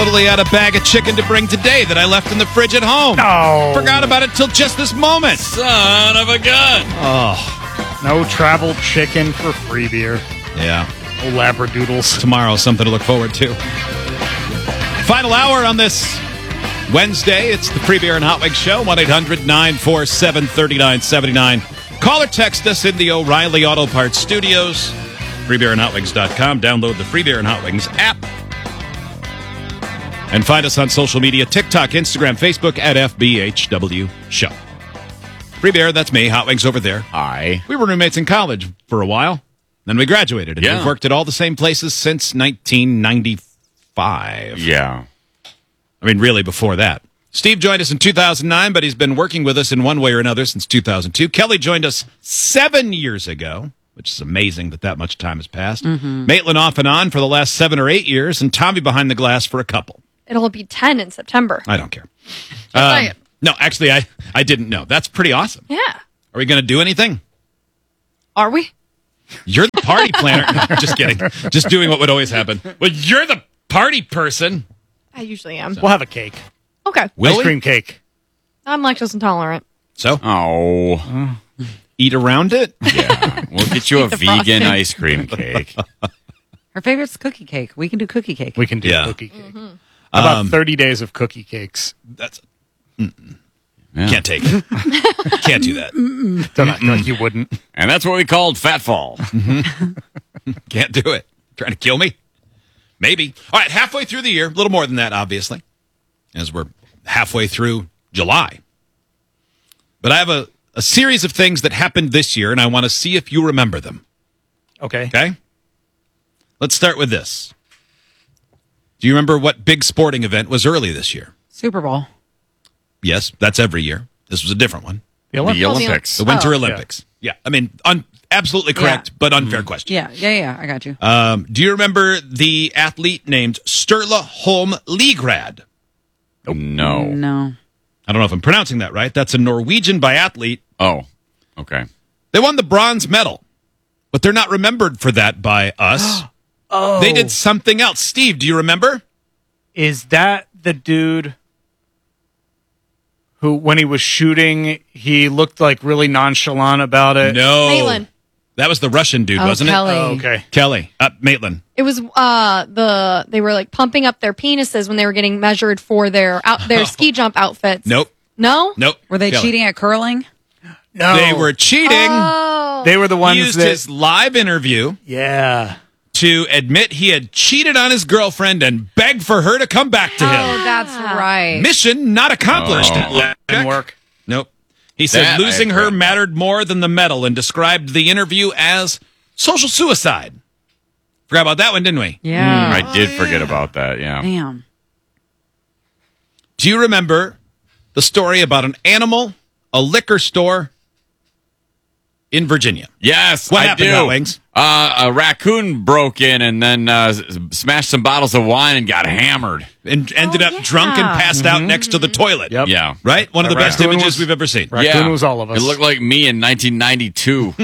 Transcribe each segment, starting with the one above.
totally out of bag of chicken to bring today that I left in the fridge at home. No. Forgot about it till just this moment. Son of a gun. Oh, No travel chicken for free beer. yeah. Oh, Labradoodles. Tomorrow, something to look forward to. Final hour on this Wednesday. It's the Free Beer and Hot Wings Show. 1-800-947-3979. Call or text us in the O'Reilly Auto Parts Studios. FreeBeerandHotWings.com. Download the Free Beer and Hot Wings app. And find us on social media, TikTok, Instagram, Facebook, at FBHW Show. Free Beer, that's me. Hot Wings over there. Hi. We were roommates in college for a while. Then we graduated. And Yeah. we've worked at all the same places since 1995. Yeah. I mean, really before that. Steve joined us in 2009, but he's been working with us in one way or another since 2002. Kelly joined us 7 years ago, which is amazing that much time has passed. Maitland off and on for the last 7 or 8 years, and Tommy behind the glass for a couple. It'll be 10 in September. I don't care. Saying. No, actually, I didn't know. That's pretty awesome. Yeah. Are we going to do anything? Are we? You're the party planner. No, just kidding. Just doing what would always happen. Well, you're the party person. I usually am. We'll have a cake. Okay. Will Ice we? cream cake. I'm lactose intolerant. So, Oh. eat around it? Yeah. We'll get you a the vegan frosting. ice cream cake. Her favorite's cookie cake. We can do cookie cake. We can do Yeah. cookie cake. About 30 days of cookie cakes. That's Yeah. can't take it. Can't do that. Don't act like you wouldn't. And that's what we called Fat Fall. Can't do it. Trying to kill me? Maybe. All right, halfway through the year, a little more than that, obviously, as we're halfway through July. But I have a series of things that happened this year, and I want to see if you remember them. Okay. Okay? Let's start with this. Do you remember what big sporting event was early this year? Super Bowl. Yes, that's every year. This was a different one. The Olympics. The Olympics. The Winter Oh. Olympics. Yeah. I mean, absolutely correct, but unfair question. Yeah, I got you. Do you remember the athlete named Sturla Holm Ligrad? No. No. I don't know if I'm pronouncing that right. That's a Norwegian biathlete. Oh. Okay. They won the bronze medal, but they're not remembered for that by us. Oh. They did something else. Steve, do you remember? Is that the dude who, when he was shooting, he looked like really nonchalant about it? No. Maitland. That was the Russian dude, wasn't Kelly. Oh, okay. it? Kelly. Maitland. It was they were like pumping up their penises when they were getting measured for their ski jump outfits. Nope. No? Nope. Were they Kelly. cheating at curling? No. They were cheating. Oh. They were the He ones used that. his live interview Yeah. to admit he had cheated on his girlfriend and begged for her to come back to him. Oh, that's right. Mission not accomplished. Oh. Didn't work. Nope. He said That losing I her forgot. mattered more than the medal and described the interview as social suicide. Forgot about that one, didn't we? Yeah. I did forget about that. Yeah. Damn. Do you remember the story about an animal, a liquor store in Virginia? Yes. What I happened, do. Hot Wings? A raccoon broke in and then smashed some bottles of wine and got hammered. And ended up yeah. drunk and passed out next to the toilet. Yep. Yeah. Right? One of the That best raccoon images was- we've ever seen. Raccoon was all of us. It looked like me in 1992.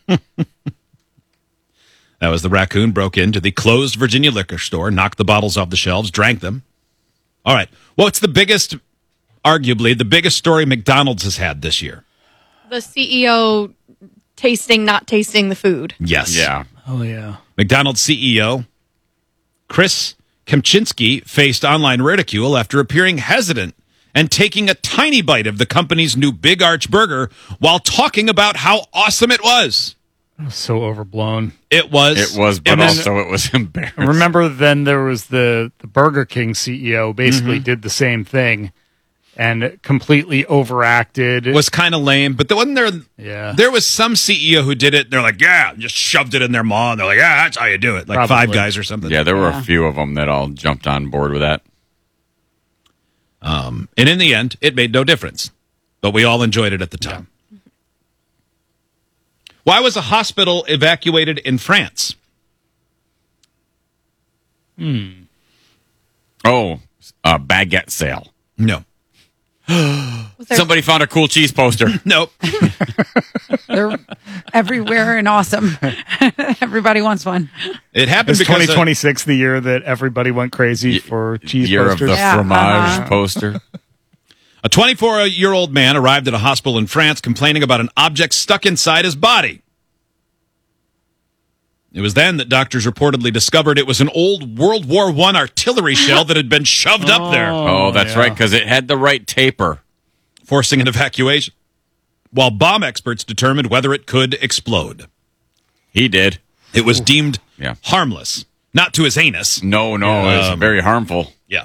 That was the raccoon broke into the closed Virginia liquor store, knocked the bottles off the shelves, drank them. All right. What's the biggest, arguably, the biggest story McDonald's has had this year? The CEO not tasting the food. Yes. Yeah. Oh, yeah. McDonald's CEO Chris Kempczinski faced online ridicule after appearing hesitant and taking a tiny bite of the company's new Big Arch burger while talking about how awesome it was. So overblown. It was. It was, but And then- also it was embarrassing. Remember, then there was the Burger King CEO basically did the same thing and completely overacted. Was kind of lame, but there wasn't there. Yeah. There was some CEO who did it. And they're like, yeah, just shoved it in their maw. And they're like, yeah, that's how you do it. Like Probably. Five Guys or something. Yeah, there were a few of them that all jumped on board with that. And in the end, it made no difference. But we all enjoyed it at the time. Why was a hospital evacuated in France? Oh, baguette sale. No. Was there- Somebody found a cool cheese poster. Nope. They're everywhere and awesome. Everybody wants one. It happened Is because 2026 the year that everybody went crazy for cheese Year posters? of the Yeah, fromage poster. a 24-year-old man arrived at a hospital in France complaining about an object stuck inside his body. It was then that doctors reportedly discovered it was an old World War I artillery shell that had been shoved up there, Oh, that's yeah. right, because it had the right taper. forcing an evacuation, while bomb experts determined whether it could explode. He did. It was deemed Yeah. harmless, not to his anus. No, it's very harmful. Yeah.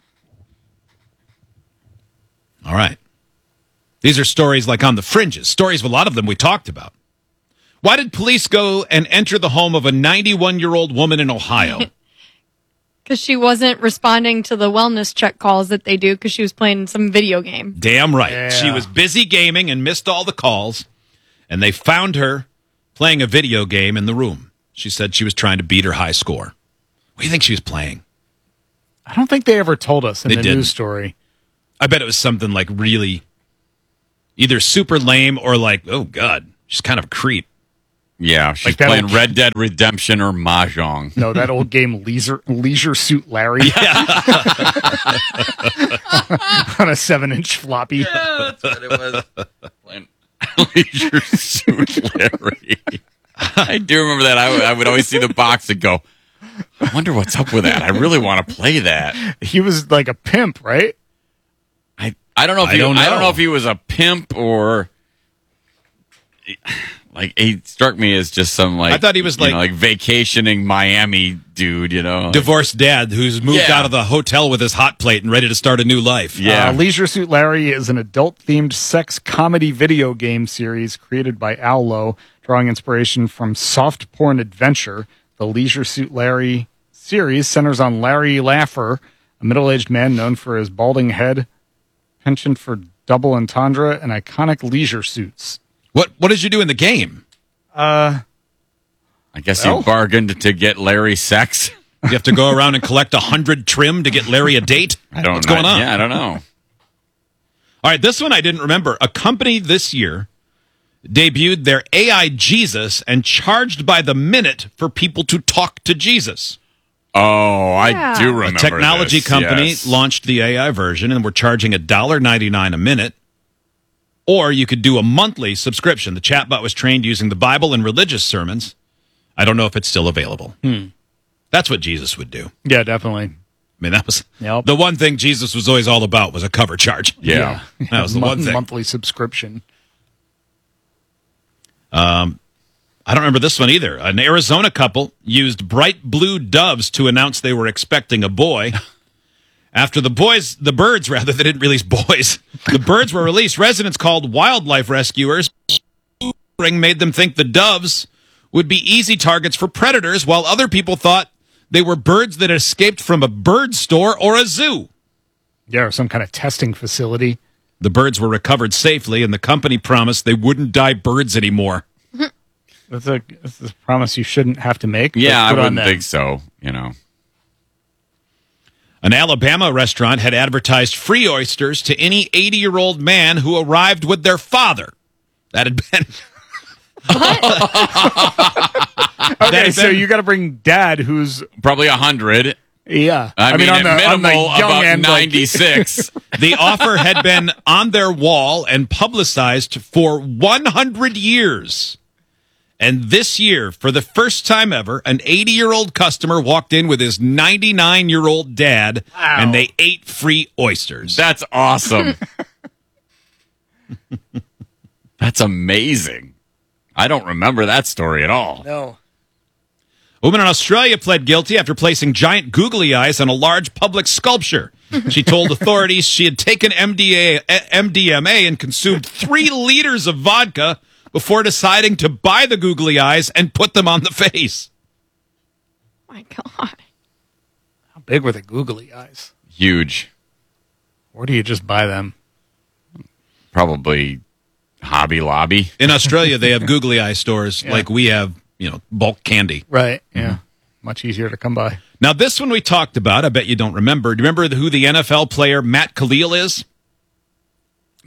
All right. These are stories like on the fringes, stories, a lot of them we talked about. Why did police go and enter the home of a 91-year-old woman in Ohio? Because she wasn't responding to the wellness check calls that they do because she was playing some video game. Damn right. Yeah. She was busy gaming and missed all the calls, and they found her playing a video game in the room. She said she was trying to beat her high score. What do you think she was playing? I don't think they ever told us in They the didn't. news story. I bet it was something like really either super lame or like, oh, God, she's kind of a creep. Yeah, she's Like that playing old- Red Dead Redemption or Mahjong. No, that old game Leisure Suit Larry on a 7-inch floppy. That's what it was. Playing Leisure Suit Larry. I do remember that. I would always see the box and go, I wonder what's up with that. I really want to play that. He was like a pimp, right? I don't know if I don't I don't know. know if he was a pimp or like he struck me as just some like I thought he was you know, like- like vacationing Miami dude, you know. Like, Divorced dad who's moved Yeah. out of the hotel with his hot plate and ready to start a new life. yeah. Leisure Suit Larry is an adult-themed sex comedy video game series created by Owlo, drawing inspiration from soft porn adventure. The Leisure Suit Larry series centers on Larry Laffer, a middle-aged man known for his balding head, penchant for double entendre, and iconic leisure suits. What did you do in the game? I guess Well. he bargained to get Larry sex. You have to go around and collect 100 trim to get Larry a date? I don't What's know. going on? Yeah, I don't know. All right, this one I didn't remember. A company this year debuted their AI Jesus and charged by the minute for people to talk to Jesus. Oh, I Yeah. do A remember. technology this, company yes. launched the AI version and we're charging $1.99 a minute. Or you could do a monthly subscription. The chatbot was trained using the Bible and religious sermons. I don't know if it's still available. That's what Jesus would do. Yeah, definitely. I mean, that was Yep. the one thing Jesus was always all about was a cover charge. Yeah. That was the one thing. Monthly subscription. I don't remember this one either. An Arizona couple used bright blue doves to announce they were expecting a boy. After the birds, they didn't release boys. The birds were released. Residents called wildlife rescuers. Made them think the doves would be easy targets for predators, while other people thought they were birds that escaped from a bird store or a zoo. Yeah, or some kind of testing facility. The birds were recovered safely, and the company promised they wouldn't die birds anymore. That's a promise you shouldn't have to make. but Yeah, I good on wouldn't them. think so. You know. An Alabama restaurant had advertised free oysters to any 80-year-old man who arrived with their father. That had been... Okay, so you got to bring Dad, who's Probably 100. yeah. I mean, on at on the minimal, young about end, like- 96. The offer had been on their wall and publicized for 100 years. And this year, for the first time ever, an 80-year-old customer walked in with his 99-year-old dad, Wow. and they ate free oysters. That's awesome. That's amazing. I don't remember that story at all. No. A woman in Australia pled guilty after placing giant googly eyes on a large public sculpture. She told authorities she had taken MDMA and consumed 3 liters of vodka before deciding to buy the googly eyes and put them on the face. Oh my God. How big were the googly eyes? Huge. Or do you just buy them? Probably Hobby Lobby. In Australia, they have googly eye stores like we have, bulk candy. Right. Yeah. Much easier to come by. Now, this one we talked about. I bet you don't remember. Do you remember who the NFL player Matt Khalil is?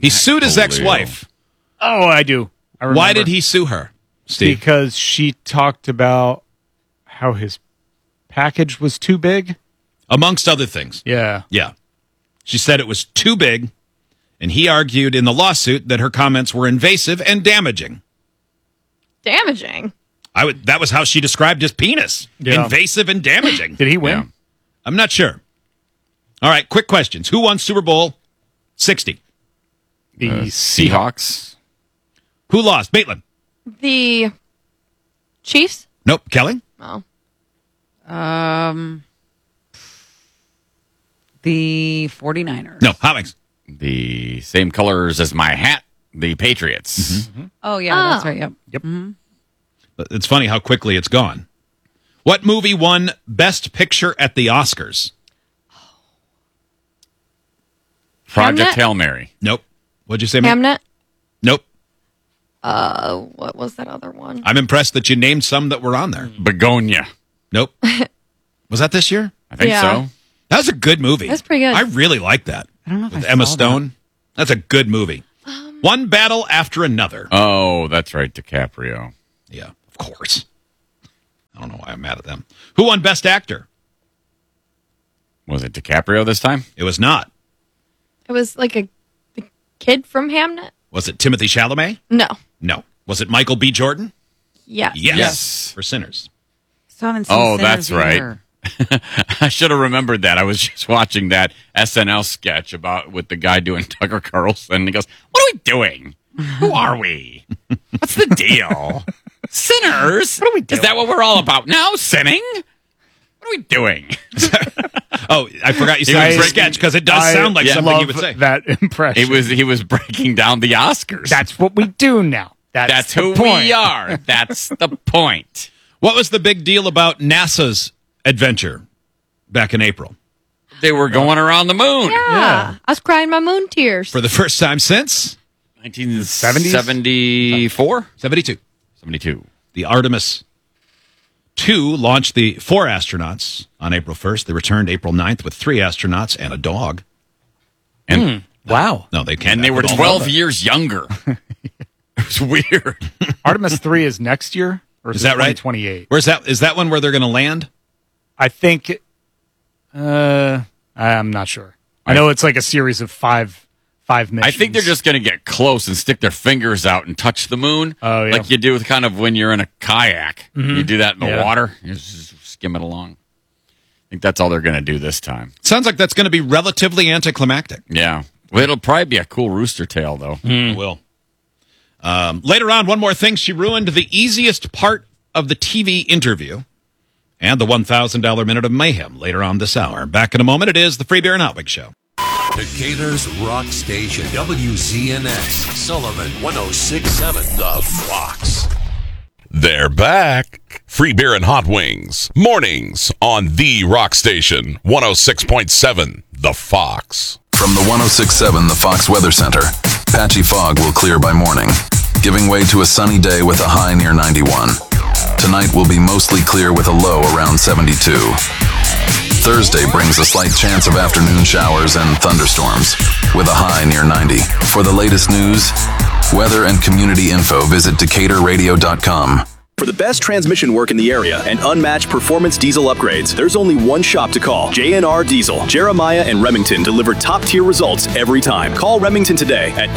He sued his Leo. ex-wife. Oh, I do. I remember. Why did he sue her, Steve? Because she talked about how his package was too big. Amongst other things. Yeah. Yeah. She said it was too big, and he argued in the lawsuit that her comments were invasive and damaging. Damaging. That was how she described his penis. Yeah. Invasive and damaging. Did he win? Yeah. I'm not sure. All right, quick questions. Who won Super Bowl 60? The Seahawks. Who lost? Maitland. The Chiefs? Nope. Kelly? Oh. The 49ers. No. Hobbings. The same colors as my hat. The Patriots. Oh, yeah, that's right. Yep. Yep. It's funny how quickly it's gone. What movie won Best Picture at the Oscars? Project Hamnet? Hail Mary. Nope. What'd you say, Matt? Hamnet? Nope. What was that other one? I'm impressed that you named some that were on there. Begonia. Nope. Was that this year? I think Yeah. so. That was a good movie. That's pretty good. I really like that. I don't know if With I Emma saw Stone. That's a good movie. One battle after another. Oh, that's right. DiCaprio. Yeah, of course. I don't know why I'm mad at them. Who won Best Actor? Was it DiCaprio this time? It was not. It was like the kid from Hamnet? Was it Timothy Chalamet? No. No. Was it Michael B. Jordan? Yes. Yes. For Sinners. So I haven't seen Oh, Sinners that's right. either. I should have remembered that. I was just watching that SNL sketch with the guy doing Tucker Carlson. He goes, "What are we doing? Who are we? What's the deal? Sinners? What are we doing? Is that what we're all about now? Sinning? What are we doing?" Oh, I forgot you said it was a sketch because it does sound like something you would say. That impression. He was breaking down the Oscars. That's what we do now. That's the who point. we are. That's the point. What was the big deal about NASA's adventure back in April? They were going around the moon. Yeah. I was crying my moon tears. For the first time since 1974? 72. 72. The Artemis II launched the 4 astronauts on April 1st. They returned April 9th with 3 astronauts and a dog. And Wow. No, they came and they back were with all 12 of it. years younger. It was weird. Artemis 3 is next year? Or Is that right? 2028? Where's that? Is that one where they're going to land? I think. I'm not sure. I know it's like a series of five missions. I think they're just going to get close and stick their fingers out and touch the moon. Oh, yeah. Like you do with kind of when you're in a kayak. You do that in the Yeah. water. You just skim it along. I think that's all they're going to do this time. Sounds like that's going to be relatively anticlimactic. Yeah. Well, it'll probably be a cool rooster tail, though. It will. Later on, one more thing. She ruined the easiest part of the TV interview and the $1,000 minute of mayhem later on this hour. Back in a moment. It is the Free Beer and Hot Wings Show. Decatur's Rock Station, WZNX, Sullivan 106.7 The Fox. They're back. Free beer and hot wings. Mornings on the Rock Station, 106.7 The Fox. From the 106.7 The Fox Weather Center, patchy fog will clear by morning, giving way to a sunny day with a high near 91. Tonight will be mostly clear with a low around 72. Thursday brings a slight chance of afternoon showers and thunderstorms, with a high near 90. For the latest news, weather, and community info, visit DecaturRadio.com. For the best transmission work in the area and unmatched performance diesel upgrades, there's only one shop to call. JNR Diesel. Jeremiah and Remington deliver top-tier results every time. Call Remington today at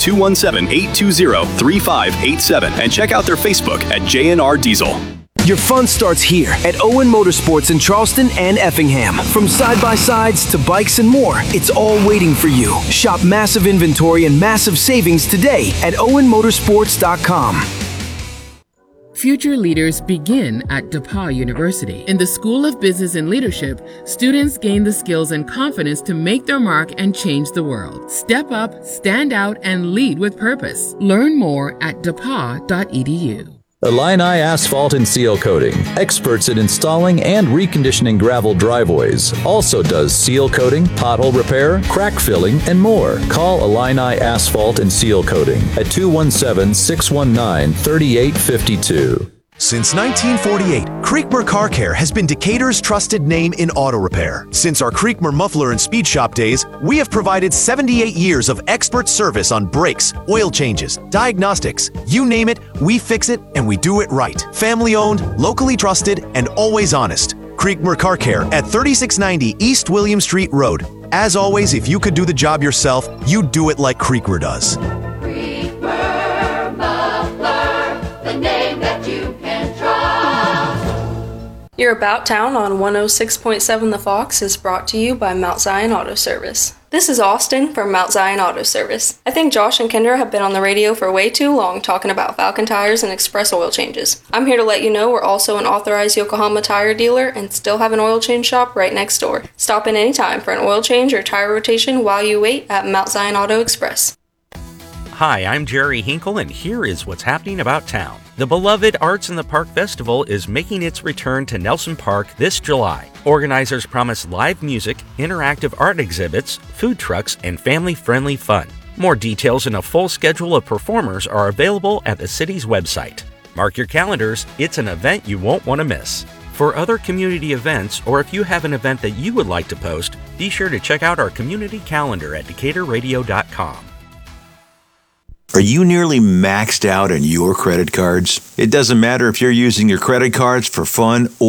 217-820-3587 and check out their Facebook at JNR Diesel. Your fun starts here at Owen Motorsports in Charleston and Effingham. From side-by-sides to bikes and more, it's all waiting for you. Shop massive inventory and massive savings today at owenmotorsports.com. Future leaders begin at DePauw University. In the School of Business and Leadership, students gain the skills and confidence to make their mark and change the world. Step up, stand out, and lead with purpose. Learn more at depaw.edu. Illini Asphalt and Seal Coating, experts in installing and reconditioning gravel driveways. Also does seal coating, pothole repair, crack filling, and more. Call Illini Asphalt and Seal Coating at 217-619-3852. Since 1948, Creekmer Car Care has been Decatur's trusted name in auto repair. Since our Creekmer Muffler and Speed Shop days, we have provided 78 years of expert service on brakes, oil changes, diagnostics. You name it, we fix it, and we do it right. Family owned, locally trusted, and always honest. Creekmer Car Care at 3690 East William Street Road. As always, if you could do the job yourself, you'd do it like Creekmer does. Creekmer Muffler, the name that you can trust. Your About Town on 106.7 The Fox is brought to you by Mount Zion Auto Service. This is Austin from Mount Zion Auto Service. I think Josh and Kendra have been on the radio for way too long talking about Falcon tires and express oil changes. I'm here to let you know we're also an authorized Yokohama tire dealer and still have an oil change shop right next door. Stop in anytime for an oil change or tire rotation while you wait at Mount Zion Auto Express. Hi, I'm Jerry Hinkle, and here is what's happening about town. The beloved Arts in the Park Festival is making its return to Nelson Park this July. Organizers promise live music, interactive art exhibits, food trucks, and family-friendly fun. More details and a full schedule of performers are available at the city's website. Mark your calendars, it's an event you won't want to miss. For other community events, or if you have an event that you would like to post, be sure to check out our community calendar at DecaturRadio.com. Are you nearly maxed out on your credit cards? It doesn't matter if you're using your credit cards for fun or